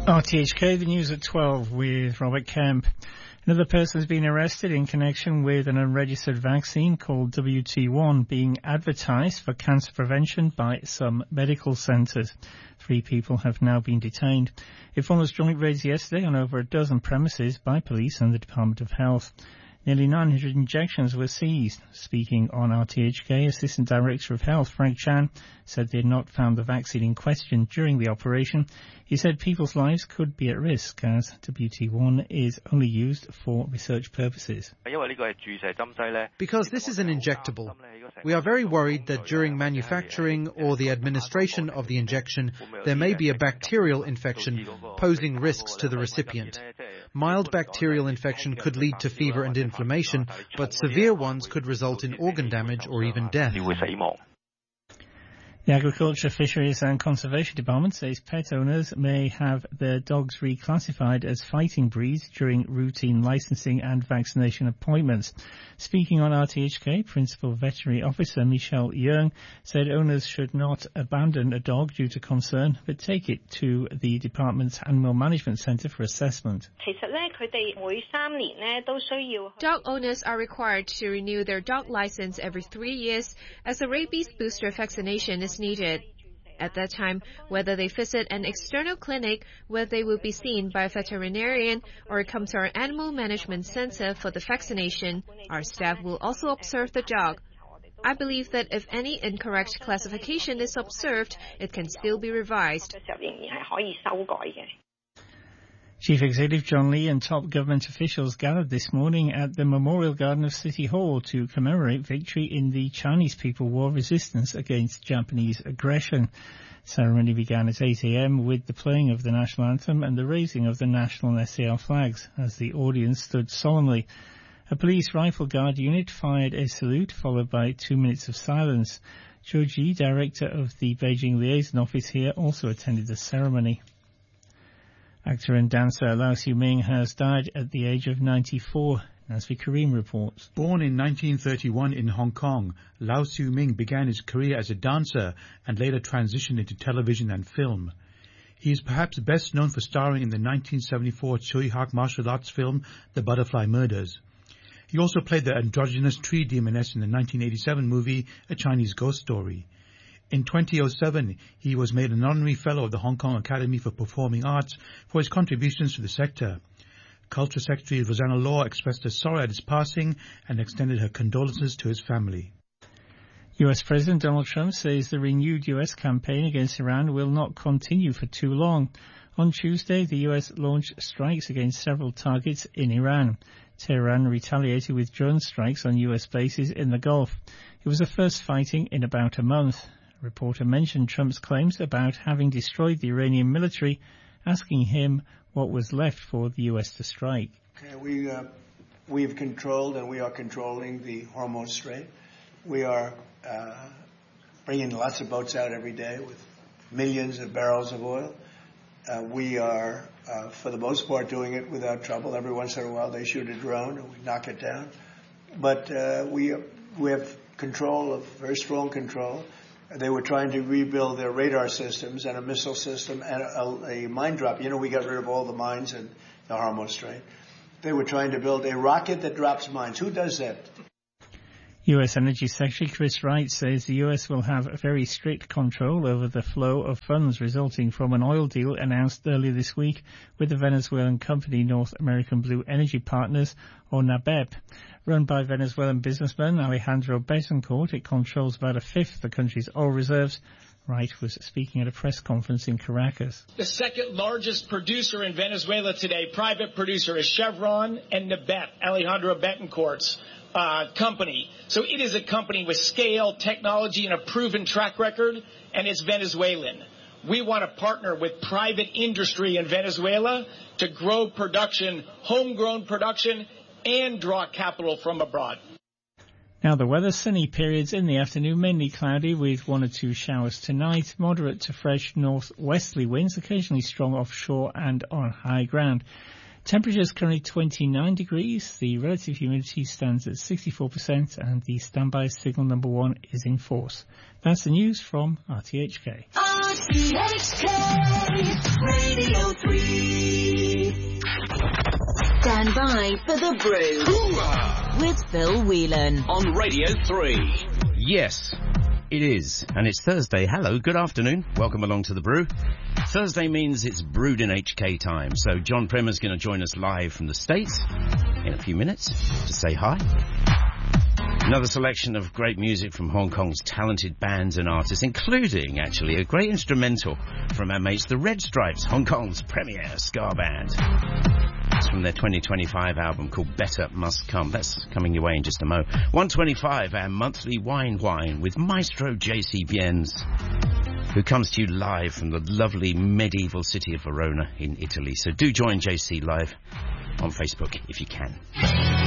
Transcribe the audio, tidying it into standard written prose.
RTHK, the news at 12 with Robert Kemp. Another person has been arrested in connection with an unregistered vaccine called WT1 being advertised for cancer prevention by some medical centres. 3 people have now been detained. It follows joint raids yesterday on over a dozen premises by police and the Department of Health. Nearly 900 injections were seized. Speaking on RTHK, Assistant Director of Health Frank Chan said they had not found the vaccine in question during the operation. He said people's lives could be at risk as WT1 is only used for research purposes. Because this is an injectable, we are very worried that during manufacturing or the administration of the injection, there may be a bacterial infection posing risks to the recipient. Mild bacterial infection could lead to fever and inflammation, but severe ones could result in organ damage or even death. The Agriculture, Fisheries and Conservation Department says pet owners may have their dogs reclassified as fighting breeds during routine licensing and vaccination appointments. Speaking on RTHK, Principal Veterinary Officer Michelle Yeung said owners should not abandon a dog due to concern, but take it to the department's Animal Management Centre for assessment. Dog owners are required to renew their dog license every 3 years as a rabies booster vaccination is needed. At that time, whether they visit an external clinic where they will be seen by a veterinarian or come to our Animal Management Center for the vaccination, our staff will also observe the dog. I believe that if any incorrect classification is observed, it can still be revised. Chief Executive John Lee and top government officials gathered this morning at the Memorial Garden of City Hall to commemorate victory in the Chinese People War resistance against Japanese aggression. The ceremony began at 8 a.m. with the playing of the national anthem and the raising of the national and SAR flags as the audience stood solemnly. A police rifle guard unit fired a salute followed by 2 minutes of silence. Zhou Ji, director of the Beijing Liaison Office here, also attended the ceremony. Actor and dancer Lau Siu-ming has died at the age of 94, Nazvi Karim reports. Born in 1931 in Hong Kong, Lau Siu-ming began his career as a dancer and later transitioned into television and film. He is perhaps best known for starring in the 1974 Tsui Hark martial arts film The Butterfly Murders. He also played the androgynous tree demoness in the 1987 movie A Chinese Ghost Story. In 2007, he was made an honorary fellow of the Hong Kong Academy for Performing Arts for his contributions to the sector. Culture Secretary Rosanna Law expressed her sorrow at his passing and extended her condolences to his family. US President Donald Trump says the renewed US campaign against Iran will not continue for too long. On Tuesday, the US launched strikes against several targets in Iran. Tehran retaliated with drone strikes on US bases in the Gulf. It was the first fighting in about a month. A reporter mentioned Trump's claims about having destroyed the Iranian military, asking him what was left for the US to strike. We've controlled and we are controlling the Hormuz Strait. We are bringing lots of boats out every day with millions of barrels of oil. We are, for the most part, doing it without trouble. Every once in a while they shoot a drone and we knock it down. But we have control, of very strong control. They were trying to rebuild their radar systems and a missile system and a mine drop. You know, we got rid of all the mines in the Hormuz Strait. They were trying to build a rocket that drops mines. Who does that? U.S. Energy Secretary Chris Wright says the U.S. will have very strict control over the flow of funds resulting from an oil deal announced earlier this week with the Venezuelan company North American Blue Energy Partners, or NABEP. Run by Venezuelan businessman Alejandro Betancourt, it controls about a fifth of the country's oil reserves. Wright was speaking at a press conference in Caracas. The second largest producer in Venezuela today, private producer, is Chevron and NABEP, Alejandro Betancourt's company. So it is a company with scale, technology, and a proven track record, and it's Venezuelan. We want to partner with private industry in Venezuela to grow production, homegrown production, and draw capital from abroad. Now the weather, sunny periods in the afternoon, mainly cloudy with 1 or 2 showers tonight, moderate to fresh northwesterly winds, occasionally strong offshore and on high ground. Temperatures currently 29 degrees, the relative humidity stands at 64% and the standby signal number 1 is in force. That's the news from RTHK. RTHK Radio 3. time for The Brew. Hoo-ah! With Phil Whelan. On Radio 3. Yes, it is. And it's Thursday. Hello, good afternoon. Welcome along to The Brew. Thursday means it's brewed in HK time. So John Primer's going to join us live from the States in a few minutes to say hi. Another selection of great music from Hong Kong's talented bands and artists, including, actually, a great instrumental from our mates, the Red Stripes, Hong Kong's premier ska band. It's from their 2025 album called Better Must Come. That's coming your way in just a mo. 125, our monthly wine with Maestro JC Biens, who comes to you live from the lovely medieval city of Verona in Italy. So do join JC live on Facebook if you can.